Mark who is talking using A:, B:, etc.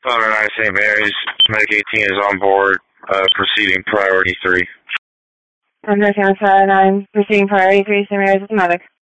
A: Honor 9 St. Mary's, Medic 18 is on board, proceeding priority 3.
B: I'm North Carolina 9, proceeding priority 3, St. Mary's with the medic.